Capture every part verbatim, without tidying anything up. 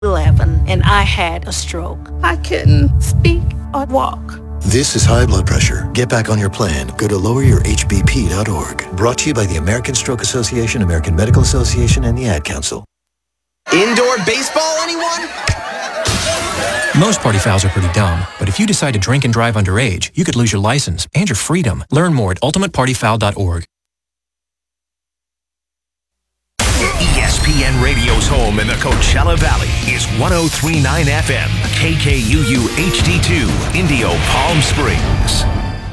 eleven, and I had a stroke. I couldn't speak or walk. This is high blood pressure. Get back on your plan. Go to lower your h b p dot org. Brought to you by the American Stroke Association, American Medical Association, and the Ad Council. Indoor baseball, anyone? Most party fouls are pretty dumb, but if you decide to drink and drive underage, you could lose your license and your freedom. Learn more at ultimate party foul dot org. E S P N Radio's home in the Coachella Valley is one oh three point nine F M, K K U U H D two, Indio, Palm Springs.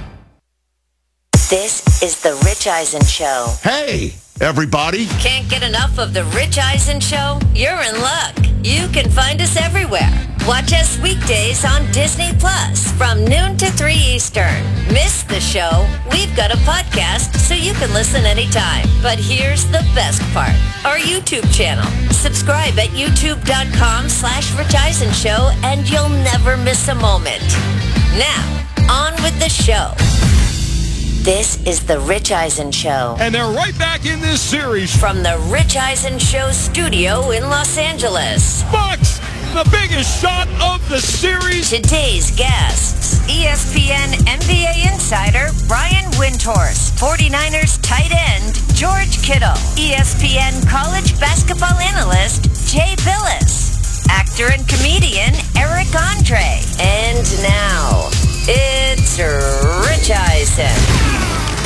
This is The Rich Eisen Show. Hey, everybody. Can't get enough of The Rich Eisen Show? You're in luck. You can find us everywhere. Watch us weekdays on Disney Plus from noon to three Eastern. Miss the show? We've got a podcast so you can listen anytime. But here's the best part. Our YouTube channel. Subscribe at youtube.com slash Rich Eisen Show and you'll never miss a moment. Now, on with the show. This is The Rich Eisen Show. And they're right back in this series. From The Rich Eisen Show studio in Los Angeles. Bucks, the biggest shot of the series. Today's guests, E S P N N B A insider Brian Windhorst, forty-niners tight end George Kittle, E S P N college basketball analyst Jay Billis, actor and comedian Eric Andre. And now, it's Rich Eisen.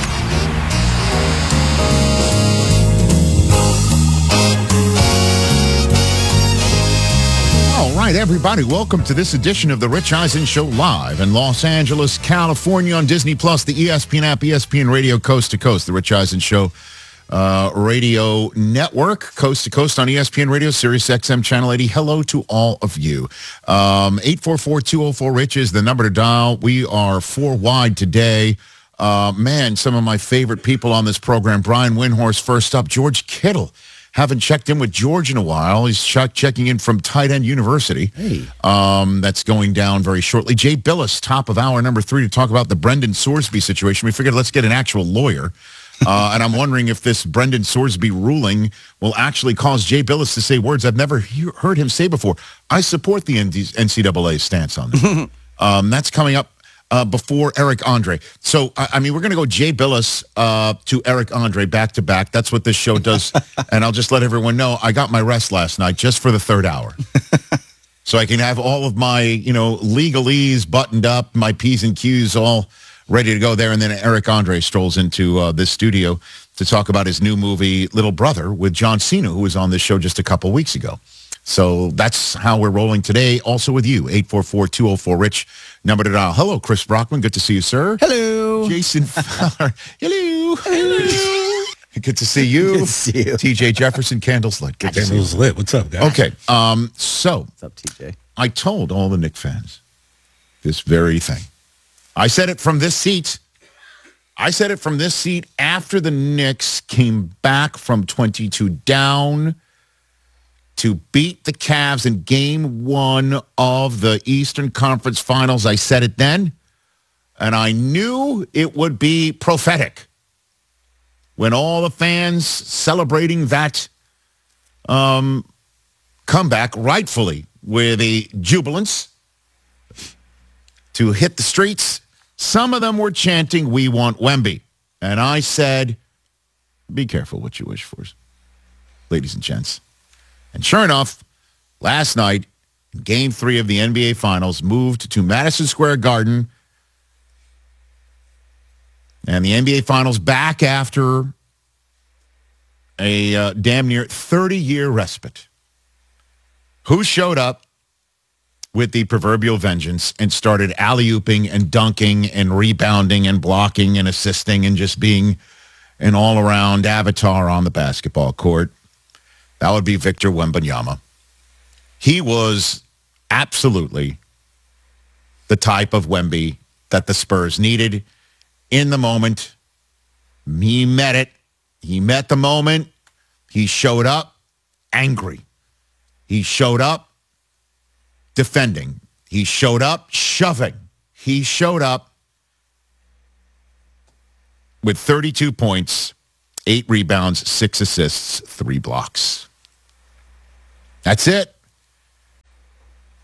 All right, everybody, welcome to this edition of the Rich Eisen Show live in Los Angeles, California on Disney Plus, the E S P N app, E S P N Radio Coast to Coast, the Rich Eisen Show uh, radio network, coast to coast on E S P N Radio, Sirius X M Channel eighty. Hello to all of you. Um, eight four four, two oh four, RICH is the number to dial. We are four wide today. Uh, man, some of my favorite people on this program. Brian Windhorst first up. George Kittle. Haven't checked in with George in a while. He's ch- checking in from Tight End University. Hey. Um, that's going down very shortly. Jay Billis, top of hour number three, to talk about the Brendan Sorsby situation. We figured let's get an actual lawyer. Uh, and I'm wondering if this Brendan Sorsby ruling will actually cause Jay Billis to say words I've never he- heard him say before. I support the N C double A stance on this. um, that's coming up uh, before Eric Andre. So, I, I mean, we're going to go Jay Billis uh, to Eric Andre back to back. That's what this show does. And I'll just let everyone know I got my rest last night just for the third hour. So I can have all of my, you know, legalese buttoned up, my P's and Q's all ready to go there. And then Eric Andre strolls into uh, this studio to talk about his new movie, Little Brother, with John Cena, who was on this show just a couple weeks ago. So that's how we're rolling today. Also with you, eight four four, two oh four, RICH, number to dial. Hello, Chris Brockman. Good to see you, sir. Hello. Jason Fowler. Hello. Hello. Good to see you. Good to see you. T J Jefferson, Candles Lit. Good to see you. Candles Lit. What's up, guys? Okay. Um, so, What's up, T J? I told all the Knicks fans this very thing. I said it from this seat. I said it from this seat after the Knicks came back from twenty-two down to beat the Cavs in game one of the Eastern Conference Finals. I said it then, and I knew it would be prophetic when all the fans celebrating that um, comeback, rightfully, with a jubilance to hit the streets. Some of them were chanting, "We want Wemby." And I said, be careful what you wish for, ladies and gents. And sure enough, last night, game three of the N B A Finals moved to Madison Square Garden. And the N B A Finals back after a uh, damn near thirty-year respite. Who showed up with the proverbial vengeance and started alley-ooping and dunking and rebounding and blocking and assisting and just being an all-around avatar on the basketball court? That would be Victor Wembanyama. He was absolutely the type of Wemby that the Spurs needed in the moment. He met it. He met the moment. He showed up angry. He showed up defending. He showed up shoving. He showed up with thirty-two points, eight rebounds, six assists, three blocks. That's it.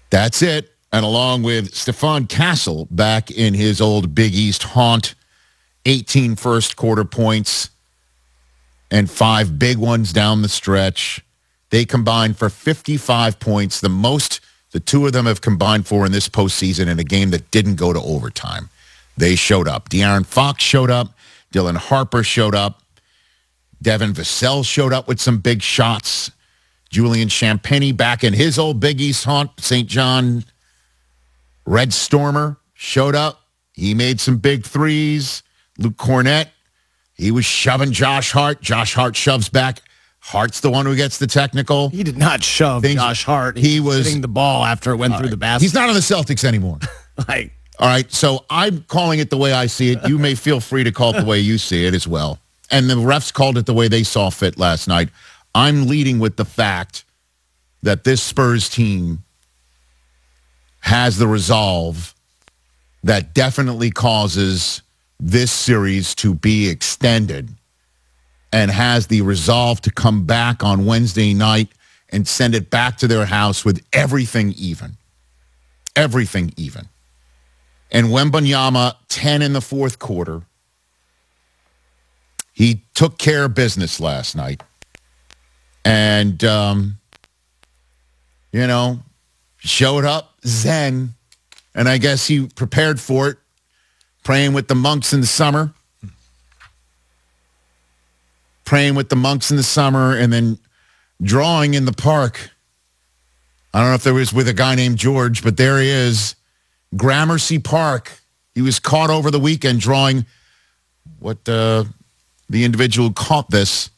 That's it. And along with Stefan Castle back in his old Big East haunt, eighteen first quarter points and five big ones down the stretch. They combined for fifty-five points, the most the two of them have combined for in this postseason in a game that didn't go to overtime. They showed up. De'Aaron Fox showed up. Dylan Harper showed up. Devin Vassell showed up with some big shots. Julian Champagnie back in his old Big East haunt, Saint John. Red Stormer showed up. He made some big threes. Luke Cornett, he was shoving Josh Hart. Josh Hart shoves back. Hart's the one who gets the technical. He did not shove Things, Josh Hart. He, he was hitting the ball after it went through right. the basket. He's not on the Celtics anymore. like, all right, so I'm calling it the way I see it. You may feel free to call it the way you see it as well. And the refs called it the way they saw fit last night. I'm leading with the fact that this Spurs team has the resolve that definitely causes this series to be extended and has the resolve to come back on Wednesday night and send it back to their house with everything even. Everything even. And Wembanyama, ten in the fourth quarter. He took care of business last night. And, um, you know, showed up zen. And I guess he prepared for it, praying with the monks in the summer. Praying with the monks in the summer and then drawing in the park. I don't know if there was with a guy named George, but there he is. Gramercy Park. He was caught over the weekend drawing what uh, the individual caught this.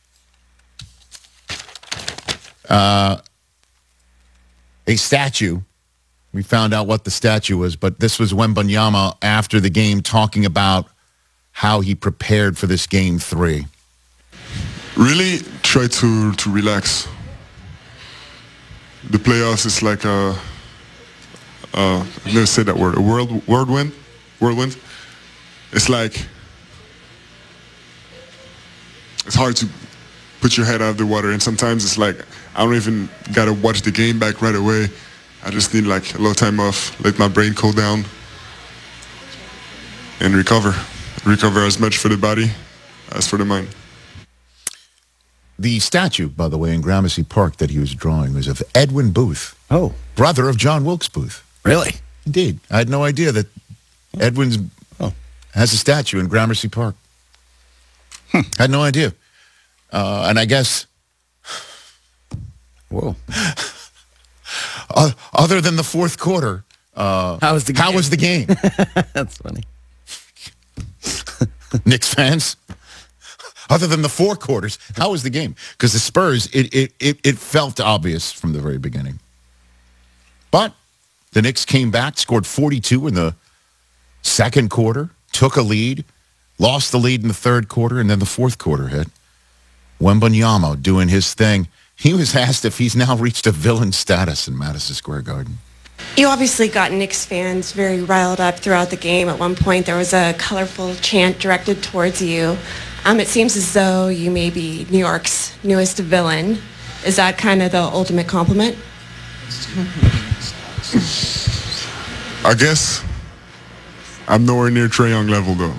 Uh, a statue. We found out what the statue was, but this was Wembanyama after the game talking about how he prepared for this game three. Really try to, to relax. The playoffs is like a, uh, I've never said that word, a world whirlwind, whirlwind. It's like, it's hard to put your head out of the water, and sometimes it's like, I don't even gotta watch the game back right away. I just need like a little time off, let my brain cool down, and recover. Recover as much for the body as for the mind. The statue, by the way, in Gramercy Park that he was drawing was of Edwin Booth. Oh. Brother of John Wilkes Booth. Really? Indeed. I had no idea that Edwin's oh. has a statue in Gramercy Park. Hmm. Had no idea. Uh, and I guess... Whoa. uh, other than the fourth quarter, uh, how was the game? How was the game? That's funny. Knicks fans? Other than the four quarters, how was the game? Because the Spurs, it, it it it felt obvious from the very beginning. But the Knicks came back, scored forty-two in the second quarter, took a lead, lost the lead in the third quarter, and then the fourth quarter hit. Wembanyama doing his thing. He was asked if he's now reached a villain status in Madison Square Garden. You obviously got Knicks fans very riled up throughout the game. At one point, there was a colorful chant directed towards you. Um, it seems as though you may be New York's newest villain. Is that kind of the ultimate compliment? I guess I'm nowhere near Trae Young level, though.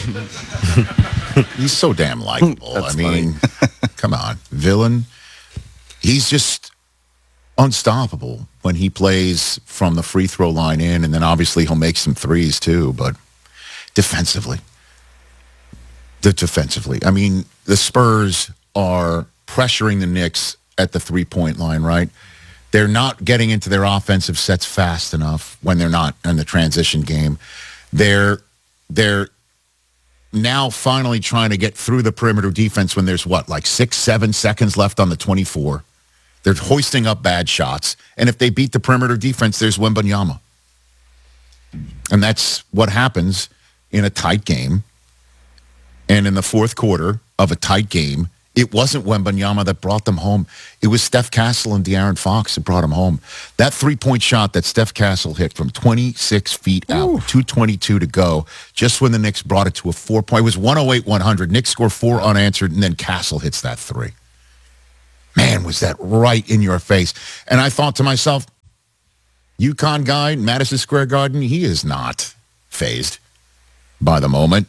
He's so damn likable. I mean, come on. Villain. He's just unstoppable when he plays from the free throw line in, and then obviously he'll make some threes too, but defensively. The defensively. I mean, the Spurs are pressuring the Knicks at the three-point line, right? They're not getting into their offensive sets fast enough when they're not in the transition game. They're they're now finally trying to get through the perimeter defense when there's, what, like six, seven seconds left on the twenty-four. They're hoisting up bad shots. And if they beat the perimeter defense, there's Wembanyama. And that's what happens in a tight game. And in the fourth quarter of a tight game, it wasn't Wembanyama that brought them home. It was Steph Castle and De'Aaron Fox that brought them home. That three-point shot that Steph Castle hit from twenty-six feet out, Ooh. two twenty-two to go, just when the Knicks brought it to a four-point. It was one oh eight one hundred. Knicks score four unanswered, and then Castle hits that three. Man, was that right in your face. And I thought to myself, UConn guy, Madison Square Garden, he is not fazed by the moment.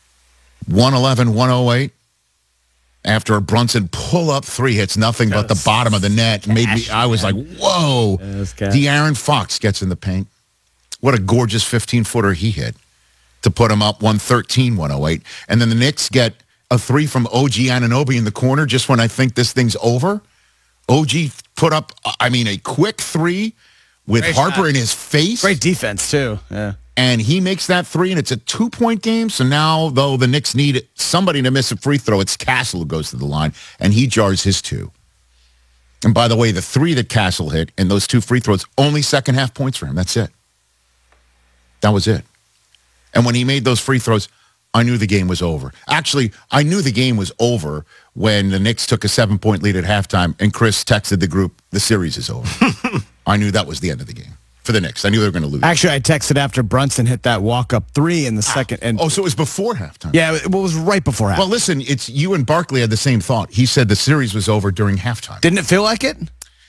one eleven, one oh eight. After a Brunson pull-up three hits nothing but the bottom of the net. Made me, I was like, whoa. De'Aaron Fox gets in the paint. What a gorgeous fifteen-footer he hit to put him up one thirteen, one oh eight. And then the Knicks get a three from O G Anunoby in the corner just when I think this thing's over. O G put up, I mean, a quick three with Great Harper shot. in his face. Great defense, too. Yeah. And he makes that three, and it's a two-point game. So now, though, the Knicks need somebody to miss a free throw. It's Castle who goes to the line, and he jars his two. And by the way, the three that Castle hit and those two free throws, only second-half points for him. That's it. That was it. And when he made those free throws, I knew the game was over. Actually, I knew the game was over when the Knicks took a seven-point lead at halftime, and Chris texted the group, the series is over. I knew that was the end of the game. For the Knicks. I knew they were going to lose. Actually, I texted after Brunson hit that walk-up three in the second. And oh, so it was before halftime. Yeah, it was right before halftime. Well, listen, it's you and Barkley had the same thought. He said the series was over during halftime. Didn't it feel like it?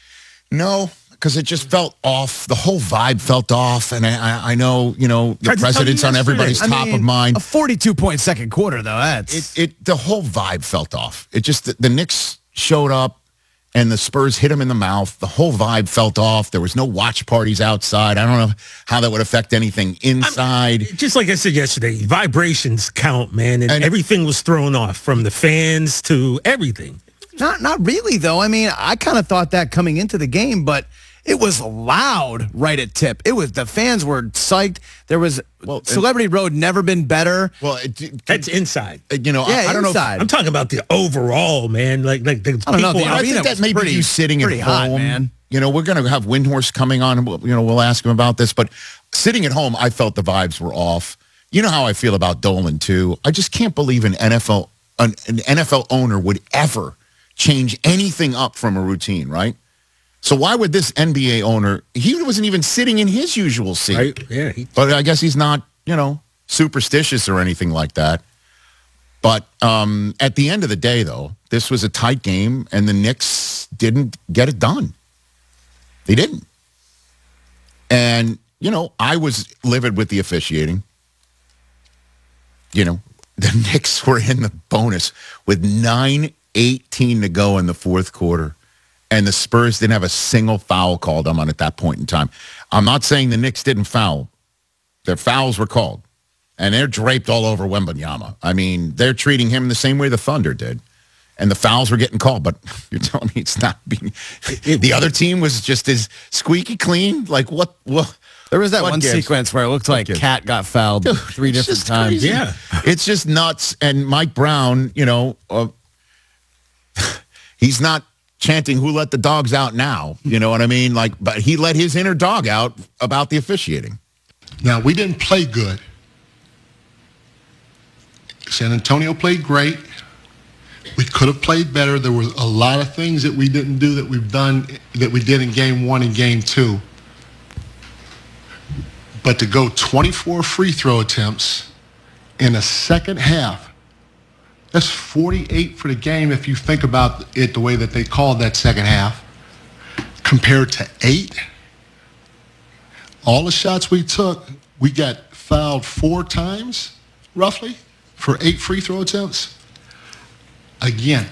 No, because it just felt off. The whole vibe felt off, and I, I know, you know, the president's on everybody's I top mean, of mind. A forty-two point second quarter, though. That's it. It the whole vibe felt off. It just the, the Knicks showed up. And the Spurs hit him in the mouth. The whole vibe felt off. There was no watch parties outside. I don't know how that would affect anything inside. I'm, just like I said yesterday, vibrations count, man. And, And- everything was thrown off, from the fans to everything. Not not really, though. I mean, I kind of thought that coming into the game, but it was loud right at tip. It was, the fans were psyched. There was, Well, Celebrity Road never been better. Well, it, That's inside. you know, Yeah, I, I don't know. inside. I'm talking about the overall, man. Like, like the I don't know, people. the I arena think that was may be pretty- you sitting at pretty home. hot, man. You know, we're going to have Windhorse coming on. And we'll, you know, we'll ask him about this. But sitting at home, I felt the vibes were off. You know how I feel about Dolan too. I just can't believe an N F L an, an N F L owner would ever change anything up from a routine, right? So why would this N B A owner? He wasn't even sitting in his usual seat. Right? Yeah. He, But I guess he's not, you know, superstitious or anything like that. But um, at the end of the day, though, this was a tight game, and the Knicks didn't get it done. They didn't. And, you know, I was livid with the officiating. You know, the Knicks were in the bonus with nine eighteen to go in the fourth quarter. And the Spurs didn't have a single foul called on them at that point in time. I'm not saying the Knicks didn't foul. Their fouls were called. And they're draped all over Wembanyama. I mean, they're treating him the same way the Thunder did. And the fouls were getting called. But you're telling me it's not being... The other team was just as squeaky clean? Like, what... what There was that what one gives? sequence where it looked like gives? Cat got fouled Dude, three it's different just times. crazy. Yeah. It's just nuts. And Mike Brown, you know, uh, he's not chanting who let the dogs out now. You know what I mean? Like, but he let his inner dog out about the officiating. Now, we didn't play good. San Antonio played great. We could have played better. There were a lot of things that we didn't do that we've done, that we did in game one and game two. But to go twenty-four free throw attempts in a second half, that's forty-eight for the game if you think about it the way that they called that second half, compared to eight. All the shots we took, we got fouled four times, roughly, for eight free throw attempts. Again,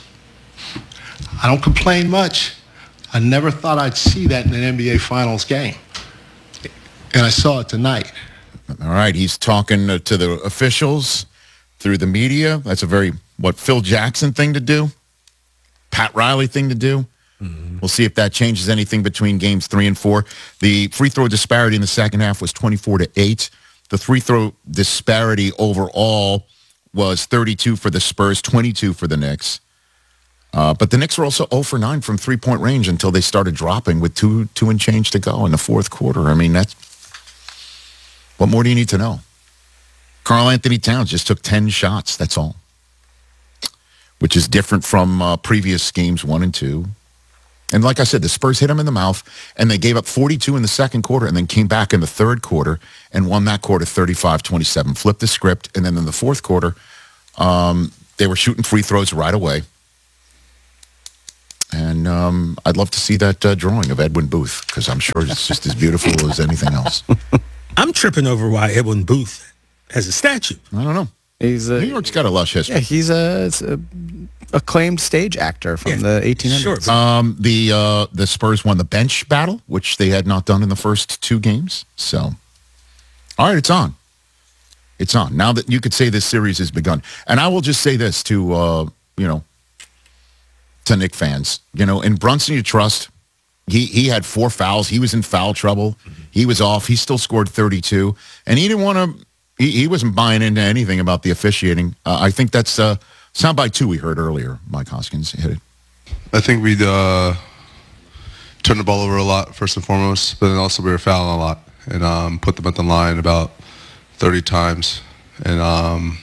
I don't complain much. I never thought I'd see that in an N B A Finals game. And I saw it tonight. All right, he's talking uh, to the officials through the media. That's a very, what, Phil Jackson thing to do? Pat Riley thing to do? Mm-hmm. We'll see if that changes anything between games three and four. The free throw disparity in the second half was twenty-four to eight. The free throw disparity overall was thirty-two for the Spurs, twenty-two for the Knicks. Uh, but the Knicks were also zero for nine from three-point range until they started dropping with two, two and change to go in the fourth quarter. I mean, that's, what more do you need to know? Karl Anthony Towns just took ten shots, that's all. Which is different from uh, previous games one and two. And like I said, the Spurs hit him in the mouth, and they gave up forty-two in the second quarter and then came back in the third quarter and won that quarter thirty-five twenty-seven. Flipped the script, and then in the fourth quarter, um, they were shooting free throws right away. And um, I'd love to see that uh, drawing of Edwin Booth, because I'm sure it's just as beautiful as anything else. I'm tripping over why Edwin Booth has a statue. I don't know. He's a, New York's got a lush history. Yeah, he's a, a acclaimed stage actor from yeah, the eighteen hundreds. Sure. Um, the uh, the Spurs won the bench battle, which they had not done in the first two games. So, all right, it's on. It's on. Now that you could say this series has begun. And I will just say this to, uh, you know, to Knick fans. You know, in Brunson you trust. He he had four fouls. He was in foul trouble. He was off. He still scored thirty-two. And he didn't want to, he, he wasn't buying into anything about the officiating. Uh, I think that's uh, soundbite two we heard earlier. Mike Hoskins hit it. I think we'd uh, turn the ball over a lot, first and foremost. But then also we were fouling a lot. And um, put them at the line about thirty times. And um,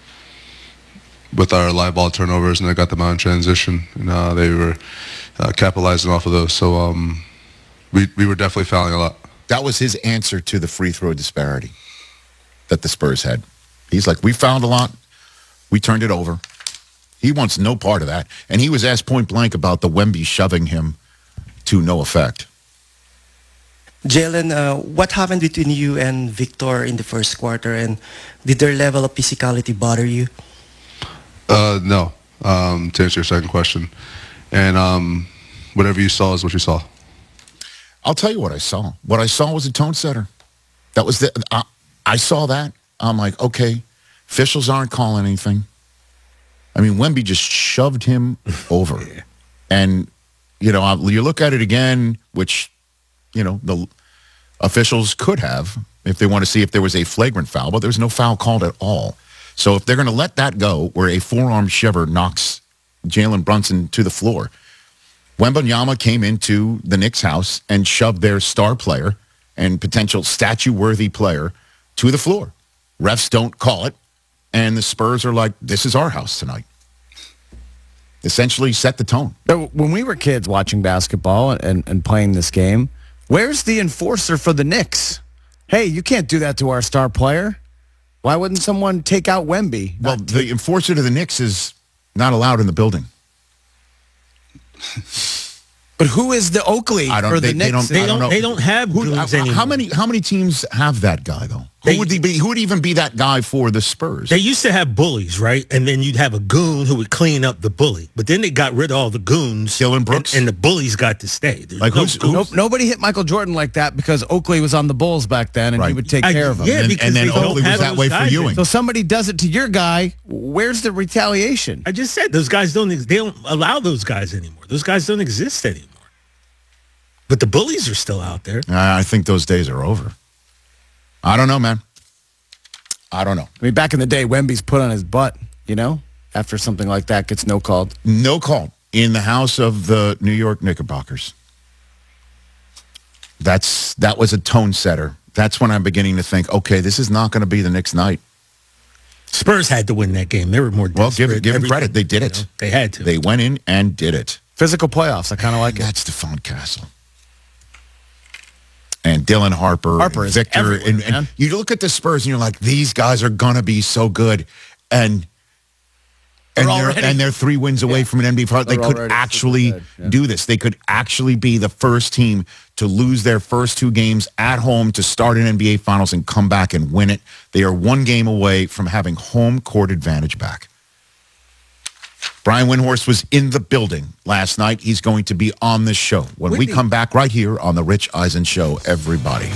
with our live ball turnovers, and I got them out in transition. And uh, they were uh, capitalizing off of those. So um, we, we were definitely fouling a lot. That was his answer to the free throw disparity that the Spurs had. He's like, we fouled a lot. We turned it over. He wants no part of that. And he was asked point blank about the Wemby shoving him to no effect. Jalen, uh, what happened between you and Victor in the first quarter, and did their level of physicality bother you? Uh, no, um, to answer your second question. And um, whatever you saw is what you saw. I'll tell you what I saw. What I saw was a tone setter. That was the, uh, I saw that. I'm like, okay, officials aren't calling anything. I mean, Wemby just shoved him over. And, you know, you look at it again, which, you know, the officials could have if they want to see if there was a flagrant foul, but there's no foul called at all. So if they're going to let that go, where a forearm shiver knocks Jalen Brunson to the floor, Wembanyama came into the Knicks' house and shoved their star player and potential statue-worthy player to the floor. Refs don't call it, and the Spurs are like, this is our house tonight. Essentially set the tone. So when we were kids watching basketball and, and playing this game, where's the enforcer for the Knicks? Hey, you can't do that to our star player. Why wouldn't someone take out Wemby? Well, the enforcer to the Knicks is not allowed in the building. But who is the Oakley I don't, for they, the Knicks? They don't, They I don't, don't. know. They don't have Who, goons how, anymore. how many? How many teams have that guy though? Who They- would he be? Who would even be that guy for the Spurs? They used to have bullies, right? And then you'd have a goon who would clean up the bully. But then they got rid of all the goons. Dillon Brooks? And, and the bullies got to stay. There's Like no who's- goons. Nope, nobody hit Michael Jordan like that because Oakley was on the Bulls back then, and he Right. would take I- care of him. yeah, and, because and then they don't Oakley have was that those way for guys Ewing. So somebody does it to your guy. Where's the retaliation? I just said those guys don't. ex- They don't allow those guys anymore. Those guys don't exist anymore. But the bullies are still out there. I think those days are over. I don't know, man. I don't know. I mean, back in the day, Wemby's put on his butt, you know, after something like that gets no called. No call in the house of the New York Knickerbockers. That's that was a tone setter. That's when I'm beginning to think, okay, this is not going to be the Knicks' night. Spurs had to win that game. They were more Well, give desperate. give them Everything, credit. They did you it. know, they had to. They went in and did it. Physical playoffs. I kind of like it. That's Stephon Castle. And Dylan Harper, Harper and is Victor, everywhere, and, man. and you look at the Spurs and you're like, these guys are gonna be so good, and and They're they're, already- and they're three wins away Yeah. from an N B A final. They They're could already actually super good, yeah. do this. They could actually be the first team to lose their first two games at home to start an N B A Finals and come back and win it. They are one game away from having home court advantage back. Brian Windhorst was in the building last night. He's going to be on this show when we Whitney. come back right here on The Rich Eisen Show, everybody.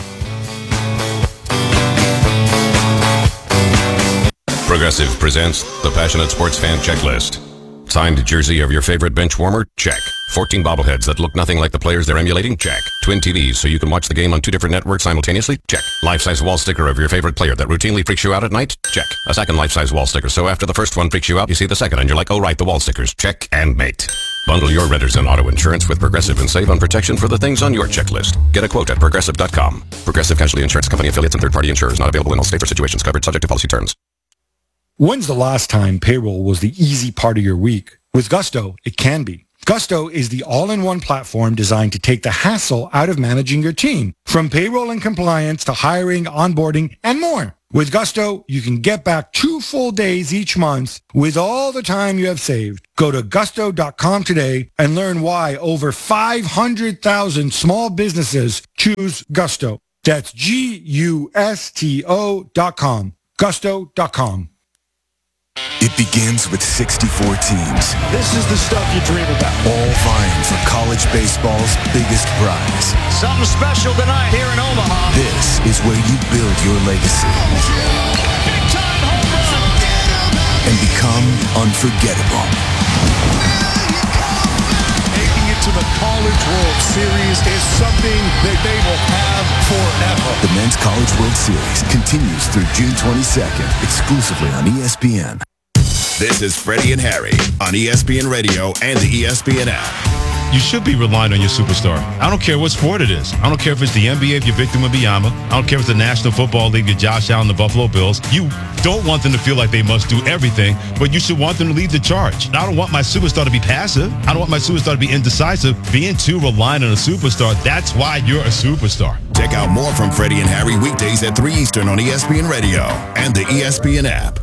Progressive presents the Passionate Sports Fan Checklist. Signed jersey of your favorite bench warmer? Check. fourteen bobbleheads that look nothing like the players they're emulating? Check. Twin T Vs so you can watch the game on two different networks simultaneously? Check. Life-size wall sticker of your favorite player that routinely freaks you out at night? Check. A second life-size wall sticker so after the first one freaks you out, you see the second and you're like, oh right, the wall stickers. Check and mate. Bundle your renters and auto insurance with Progressive and save on protection for the things on your checklist. Get a quote at Progressive dot com. Progressive Casualty Insurance Company affiliates and third-party insurers not available in all states or situations covered subject to policy terms. When's the last time payroll was the easy part of your week? With Gusto, it can be. Gusto is the all-in-one platform designed to take the hassle out of managing your team, from payroll and compliance to hiring, onboarding, and more. With Gusto, you can get back two full days each month with all the time you have saved. Go to gusto dot com today and learn why over five hundred thousand small businesses choose Gusto. That's G U S T O dot com. gusto dot com. It begins with sixty-four teams. This is the stuff you dream about. All vying for college baseball's biggest prize. Something special tonight here in Omaha. This is where you build your legacy and become unforgettable. Making it to the College World Series is something that they will have forever. The Men's College World Series continues through June twenty-second, exclusively on E S P N. This is Freddie and Harry on E S P N Radio and the E S P N app. You should be relying on your superstar. I don't care what sport it is. I don't care if it's the N B A, if you're Victor Wembanyama. I don't care if it's the National Football League, your Josh Allen, the Buffalo Bills. You don't want them to feel like they must do everything, but you should want them to lead the charge. I don't want my superstar to be passive. I don't want my superstar to be indecisive. Being too reliant on a superstar, that's why you're a superstar. Check out more from Freddie and Harry weekdays at three Eastern on E S P N Radio and the E S P N app.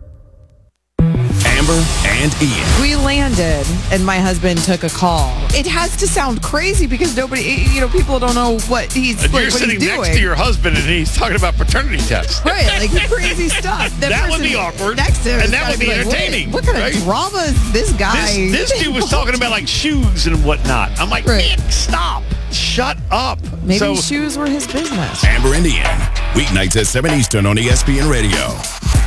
Amber and Ian. We landed, and my husband took a call. It has to sound crazy because nobody, you know, people don't know what he's, And like, you're what sitting he's next doing. to your husband, and he's talking about paternity tests. Right, like crazy stuff. The That would person be awkward, Next to him and is that gotta would be like, wait, entertaining, what kind right? of drama is this guy? This, this dude was talking about like shoes and whatnot. I'm like, Right. man, stop. Shut up. Maybe So, shoes were his business. Amber and Ian. Weeknights at seven Eastern on E S P N Radio.